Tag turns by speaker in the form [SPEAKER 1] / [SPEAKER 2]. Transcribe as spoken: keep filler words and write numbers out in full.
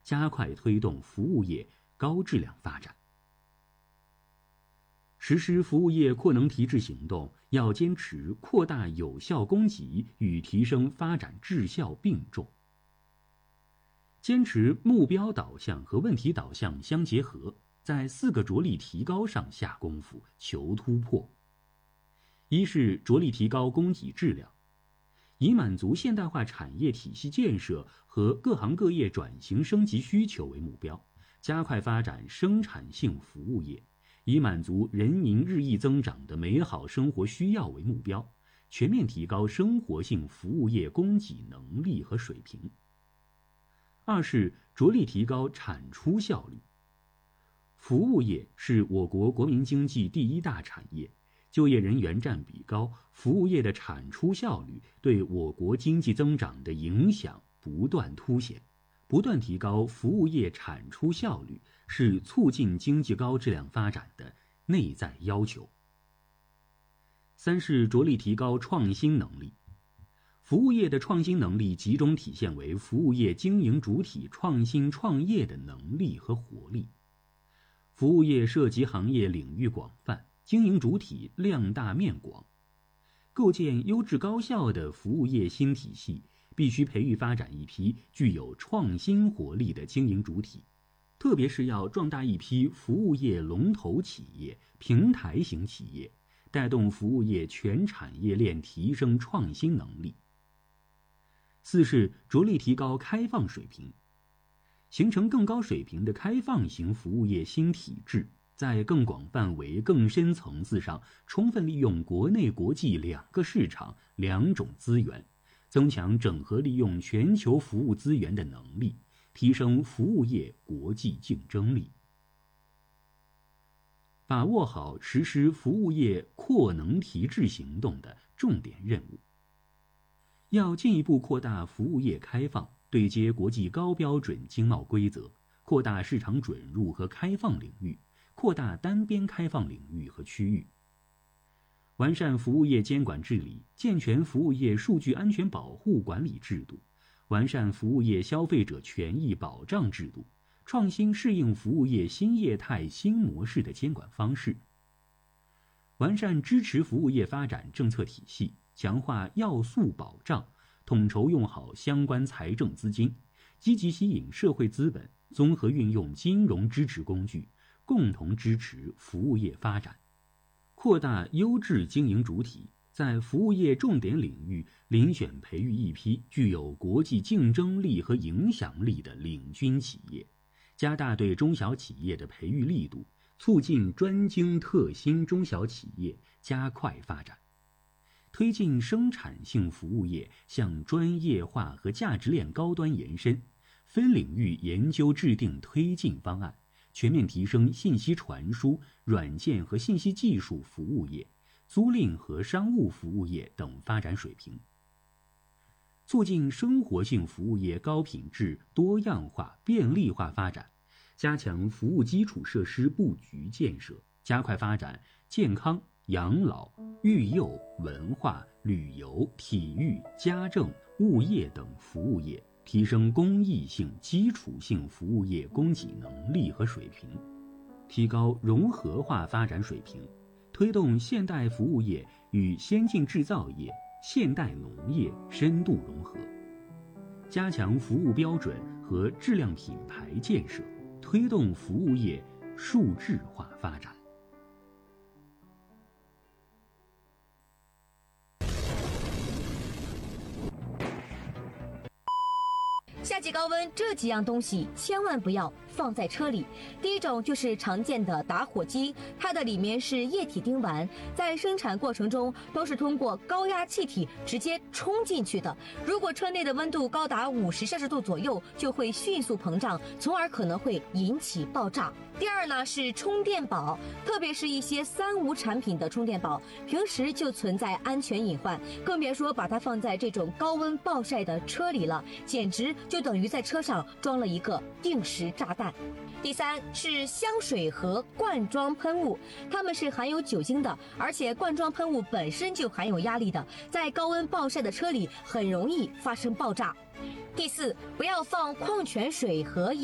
[SPEAKER 1] 加快推动服务业高质量发展。实施服务业扩能提质行动，要坚持扩大有效供给与提升发展质效并重，坚持目标导向和问题导向相结合，在四个着力提高上下功夫，求突破。一是着力提高供给质量，以满足现代化产业体系建设和各行各业转型升级需求为目标，加快发展生产性服务业，以满足人民日益增长的美好生活需要为目标，全面提高生活性服务业供给能力和水平。二是着力提高产出效率。服务业是我国国民经济第一大产业，就业人员占比高，服务业的产出效率对我国经济增长的影响不断凸显。不断提高服务业产出效率是促进经济高质量发展的内在要求。三是着力提高创新能力。服务业的创新能力集中体现为服务业经营主体创新创业的能力和活力。服务业涉及行业领域广泛，经营主体量大面广，构建优质高效的服务业新体系，必须培育发展一批具有创新活力的经营主体，特别是要壮大一批服务业龙头企业、平台型企业，带动服务业全产业链提升创新能力。四是着力提高开放水平，形成更高水平的开放型服务业新体制，在更广范围、更深层次上充分利用国内国际两个市场、两种资源，增强整合利用全球服务资源的能力，提升服务业国际竞争力。把握好实施服务业扩能提质行动的重点任务。要进一步扩大服务业开放，对接国际高标准经贸规则，扩大市场准入和开放领域，扩大单边开放领域和区域。完善服务业监管治理，健全服务业数据安全保护管理制度，完善服务业消费者权益保障制度，创新适应服务业新业态新模式的监管方式。完善支持服务业发展政策体系，强化要素保障，统筹用好相关财政资金，积极吸引社会资本，综合运用金融支持工具，共同支持服务业发展。扩大优质经营主体，在服务业重点领域遴选培育一批具有国际竞争力和影响力的领军企业，加大对中小企业的培育力度，促进专精特新中小企业加快发展。推进生产性服务业向专业化和价值链高端延伸，分领域研究制定推进方案，全面提升信息传输、软件和信息技术服务业、租赁和商务服务业等发展水平。促进生活性服务业高品质、多样化、便利化发展，加强服务基础设施布局建设，加快发展健康、养老、育幼、文化、旅游、体育、家政、物业等服务业，提升公益性、基础性服务业供给能力和水平，提高融合化发展水平，推动现代服务业与先进制造业、现代农业深度融合，加强服务标准和质量品牌建设，推动服务业数质化发展。
[SPEAKER 2] 夏季高温这几样东西千万不要放在车里。第一种就是常见的打火机，它的里面是液体丁烷，在生产过程中都是通过高压气体直接冲进去的。如果车内的温度高达五十摄氏度左右，就会迅速膨胀，从而可能会引起爆炸。第二呢是充电宝，特别是一些三无产品的充电宝，平时就存在安全隐患，更别说把它放在这种高温暴晒的车里了，简直就等于在车上装了一个定时炸弹。第三是香水和罐装喷雾，它们是含有酒精的，而且罐装喷雾本身就含有压力的，在高温暴晒的车里很容易发生爆炸。第四，不要放矿泉水和